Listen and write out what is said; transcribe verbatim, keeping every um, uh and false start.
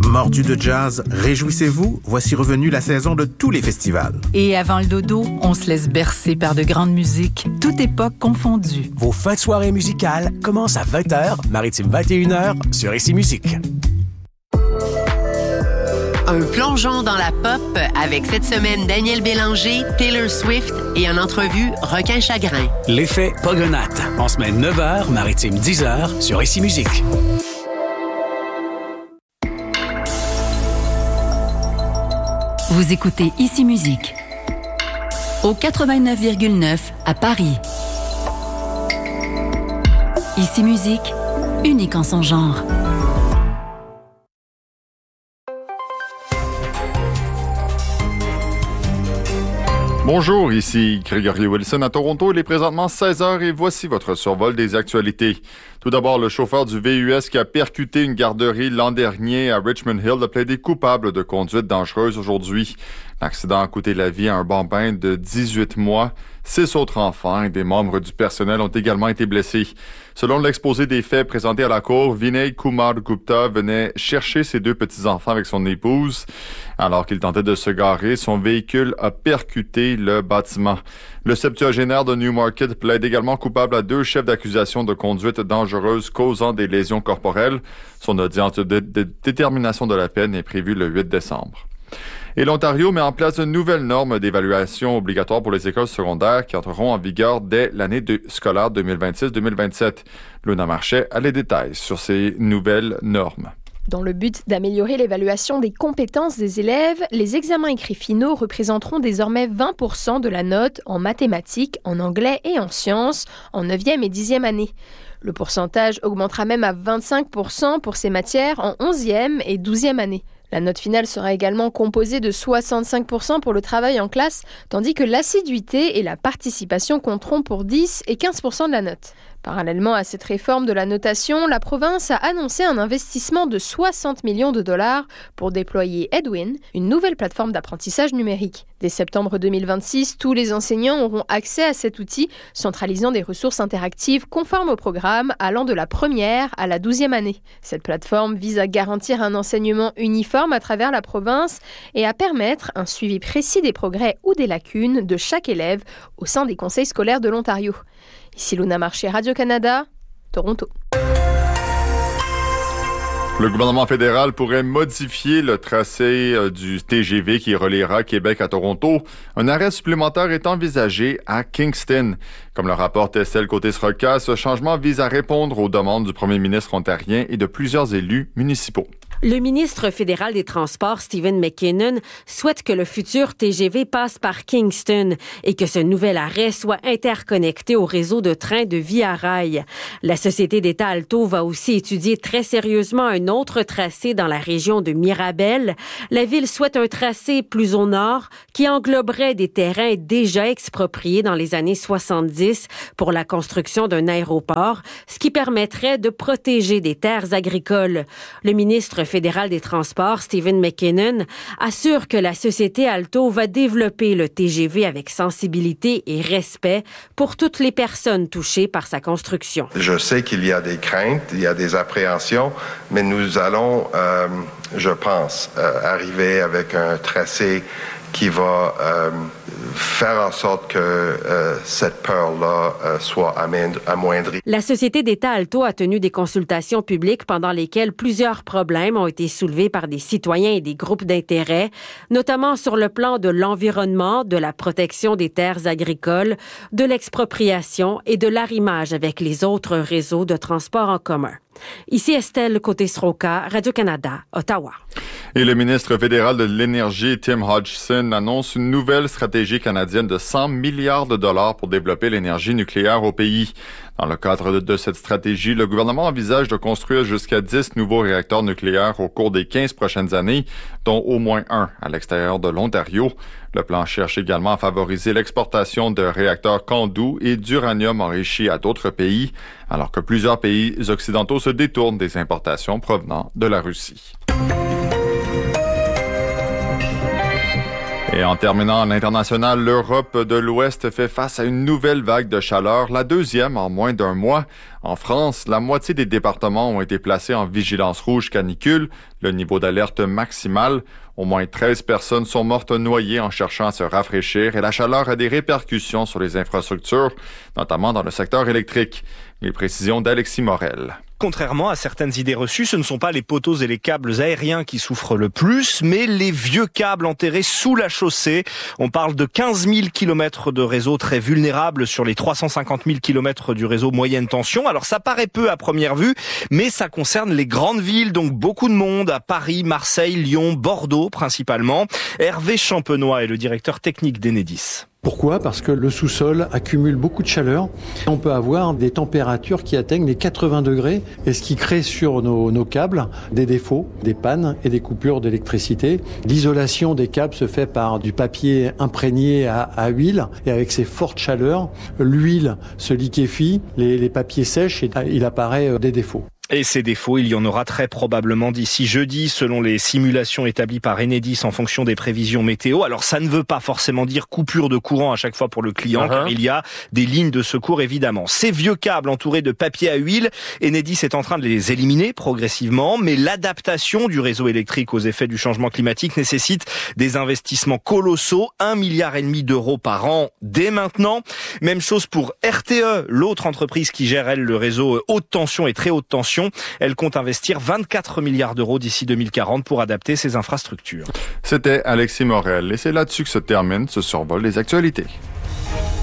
Mordu de jazz, réjouissez-vous, voici revenu la saison de tous les festivals. Et avant le dodo, on se laisse bercer par de grandes musiques, toute époque confondue. Vos fins de soirée musicales commencent à vingt heures, Maritime vingt et une heures, sur Ici Musique. Un plongeon dans la pop avec cette semaine Daniel Bélanger, Taylor Swift et en entrevue Requin Chagrin. L'effet Pogonate, en semaine neuf heures, Maritime dix heures, sur Ici Musique. Vous écoutez Ici Musique au quatre-vingt-neuf virgule neuf à Paris. Ici Musique, unique en son genre. Bonjour, ici Gregory Wilson à Toronto. Il est présentement seize heures et voici votre survol des actualités. Tout d'abord, le chauffeur du V U S qui a percuté une garderie l'an dernier à Richmond Hill a plaidé coupable de conduite dangereuse aujourd'hui. L'accident a coûté la vie à un bambin de dix-huit mois. Six autres enfants et des membres du personnel ont également été blessés. Selon l'exposé des faits présenté à la cour, Vinay Kumar Gupta venait chercher ses deux petits-enfants avec son épouse. Alors qu'il tentait de se garer, son véhicule a percuté le bâtiment. Le septuagénaire de Newmarket plaide également coupable à deux chefs d'accusation de conduite dangereuse causant des lésions corporelles. Son audience de, de, de détermination de la peine est prévue le huit décembre. Et l'Ontario met en place de nouvelles normes d'évaluation obligatoires pour les écoles secondaires qui entreront en vigueur dès l'année de, scolaire deux mille vingt-six deux mille vingt-sept. Luna Marchais a les détails sur ces nouvelles normes. Dans le but d'améliorer l'évaluation des compétences des élèves, les examens écrits finaux représenteront désormais vingt pour cent de la note en mathématiques, en anglais et en sciences en neuvième et dixième année. Le pourcentage augmentera même à vingt-cinq pour cent pour ces matières en onzième et douzième année. La note finale sera également composée de soixante-cinq pour cent pour le travail en classe, tandis que l'assiduité et la participation compteront pour dix et quinze pour cent de la note. Parallèlement à cette réforme de la notation, la province a annoncé un investissement de soixante millions de dollars pour déployer Edwin, une nouvelle plateforme d'apprentissage numérique. Dès septembre deux mille vingt-six, tous les enseignants auront accès à cet outil, centralisant des ressources interactives conformes au programme allant de la première à la douzième année. Cette plateforme vise à garantir un enseignement uniforme à travers la province et à permettre un suivi précis des progrès ou des lacunes de chaque élève au sein des conseils scolaires de l'Ontario. Ici Luna Marchais, Radio-Canada, Toronto. Le gouvernement fédéral pourrait modifier le tracé euh, du T G V qui reliera Québec à Toronto. Un arrêt supplémentaire est envisagé à Kingston. Comme le rapporte Estelle Côté-Sroka, ce changement vise à répondre aux demandes du premier ministre ontarien et de plusieurs élus municipaux. Le ministre fédéral des Transports, Stephen McKinnon, souhaite que le futur T G V passe par Kingston et que ce nouvel arrêt soit interconnecté au réseau de trains de Via Rail. La société d'État Alto va aussi étudier très sérieusement un autre tracé dans la région de Mirabel. La ville souhaite un tracé plus au nord qui engloberait des terrains déjà expropriés dans les années soixante-dix pour la construction d'un aéroport, ce qui permettrait de protéger des terres agricoles. Le ministre fédéral des Transports, Stephen McKinnon, assure que la société Alto va développer le T G V avec sensibilité et respect pour toutes les personnes touchées par sa construction. Je sais qu'il y a des craintes, il y a des appréhensions, mais nous allons, euh, je pense, euh, arriver avec un tracé qui va euh, faire en sorte que euh, cette peur-là euh, soit amoindrie. La société d'État Alto a tenu des consultations publiques pendant lesquelles plusieurs problèmes ont été soulevés par des citoyens et des groupes d'intérêt, notamment sur le plan de l'environnement, de la protection des terres agricoles, de l'expropriation et de l'arrimage avec les autres réseaux de transport en commun. Ici Estelle Côté-Sroka, Radio-Canada, Ottawa. Et le ministre fédéral de l'Énergie, Tim Hodgson, annonce une nouvelle stratégie canadienne de cent milliards de dollars pour développer l'énergie nucléaire au pays. Dans le cadre de, de cette stratégie, le gouvernement envisage de construire jusqu'à dix nouveaux réacteurs nucléaires au cours des quinze prochaines années, dont au moins un à l'extérieur de l'Ontario. Le plan cherche également à favoriser l'exportation de réacteurs Candu et d'uranium enrichi à d'autres pays, alors que plusieurs pays occidentaux se détournent des importations provenant de la Russie. Et en terminant à l'international, l'Europe de l'Ouest fait face à une nouvelle vague de chaleur, la deuxième en moins d'un mois. En France, la moitié des départements ont été placés en vigilance rouge canicule, le niveau d'alerte maximal. Au moins treize personnes sont mortes noyées en cherchant à se rafraîchir et la chaleur a des répercussions sur les infrastructures, notamment dans le secteur électrique. Les précisions d'Alexis Morel. Contrairement à certaines idées reçues, ce ne sont pas les poteaux et les câbles aériens qui souffrent le plus, mais les vieux câbles enterrés sous la chaussée. On parle de quinze mille kilomètres de réseau très vulnérables sur les trois cent cinquante mille kilomètres du réseau moyenne tension. Alors ça paraît peu à première vue, mais ça concerne les grandes villes, donc beaucoup de monde à Paris, Marseille, Lyon, Bordeaux principalement. Hervé Champenois est le directeur technique d'Enedis. Pourquoi ? Parce que le sous-sol accumule beaucoup de chaleur. On peut avoir des températures qui atteignent les quatre-vingts degrés et ce qui crée sur nos, nos câbles des défauts, des pannes et des coupures d'électricité. L'isolation des câbles se fait par du papier imprégné à, à huile et avec ces fortes chaleurs, l'huile se liquéfie, les, les papiers sèchent et il apparaît des défauts. Et ces défauts, il y en aura très probablement d'ici jeudi, selon les simulations établies par Enedis en fonction des prévisions météo. Alors ça ne veut pas forcément dire coupure de courant à chaque fois pour le client, uh-huh. car il y a des lignes de secours évidemment. Ces vieux câbles entourés de papier à huile, Enedis est en train de les éliminer progressivement, mais l'adaptation du réseau électrique aux effets du changement climatique nécessite des investissements colossaux, un milliard et demi d'euros par an dès maintenant. Même chose pour R T E, l'autre entreprise qui gère elle le réseau haute tension et très haute tension. Elle compte investir vingt-quatre milliards d'euros d'ici deux mille quarante pour adapter ses infrastructures. C'était Alexis Morel et c'est là-dessus que se termine ce survol des actualités.